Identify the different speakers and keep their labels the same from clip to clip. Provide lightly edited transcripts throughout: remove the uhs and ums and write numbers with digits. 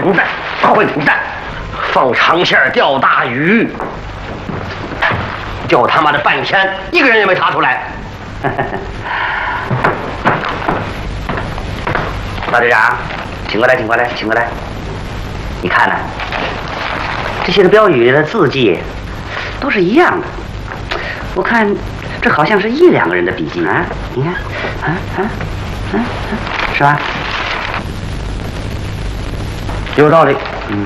Speaker 1: 混蛋，混蛋，放长线钓大鱼，钓他妈的半天，一个人也没查出来。老队长，请过来，请过来，请过来。你看呢？这些个标语的字迹都是一样的。我看这好像是1、2个人的笔迹啊！你看，是吧？有道理。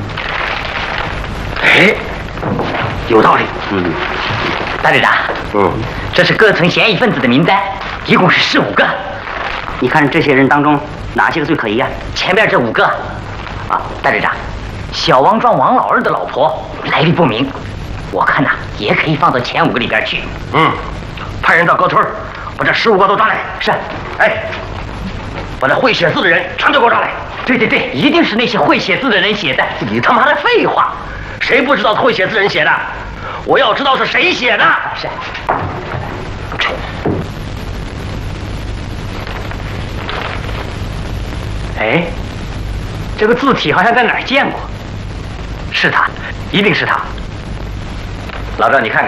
Speaker 1: 哎，有道理。
Speaker 2: 大队长，这是各村嫌疑分子的名单，一共是15个。
Speaker 1: 你看这些人当中哪些个最可疑啊？
Speaker 2: 前面这5个，啊，大队长，小王庄王老二的老婆来历不明，我看呐也可以放到前5个里边去。
Speaker 1: 派人到各村把这15个都抓来。
Speaker 2: 是。
Speaker 1: 哎，把那会写字的人全都给我抓来。
Speaker 2: 对对对，一定是那些会写字的人写的。
Speaker 1: 你他妈的废话，谁不知道会写字人写的？我要知道是谁写的。
Speaker 2: 是。哎，这个字体好像在哪儿见过。是他，一定是他。老赵，你看看，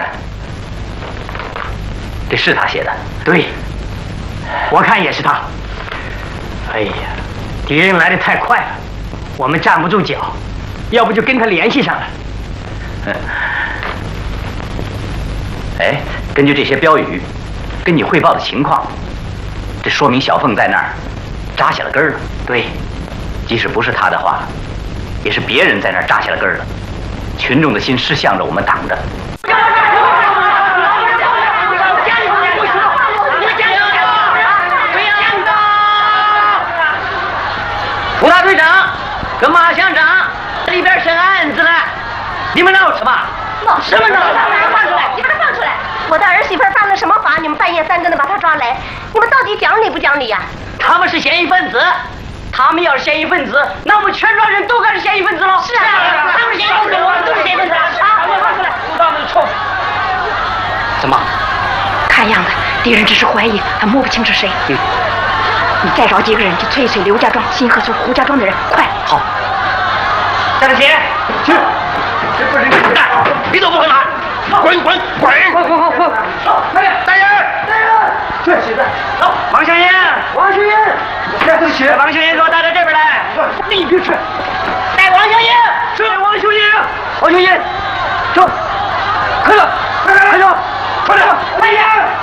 Speaker 2: 这是他写的。对，我看也是他。哎呀，敌人来得太快了，我们站不住脚，要不就跟他联系上了。哎，根据这些标语，跟你汇报的情况，这说明小凤在那儿扎下了根儿了。对，即使不是他的话，也是别人在那儿扎下了根儿了。群众的心是向着我们党的。胡大队长跟马乡长里边审案子了，你们闹什么？
Speaker 3: 闹什么闹？放出来！你把他放出来！我的儿媳妇犯了什么法？你们半夜3更的把他抓来，你们到底讲理不讲理呀？
Speaker 2: 他们是嫌疑分子，他们要是嫌疑分子，那我们全庄人都该是嫌疑分子喽。
Speaker 3: 是啊，他们是嫌疑分子，我们都是嫌疑分子啊！放出来！
Speaker 2: 他们臭。怎么？
Speaker 3: 看样子敌人只是怀疑，还摸不清是谁。你再找几个人去催催刘家庄、新河村、胡家庄的人，快！
Speaker 2: 好。带着钱去。这不是你滚蛋，
Speaker 1: 你都不会拿，滚！快！
Speaker 2: 快点！大人！这写的。走，王香烟，带回去。王香烟给我带到这边来。你别去。带王香烟。是王香烟。王香烟，走，快点，快点，快点！大人！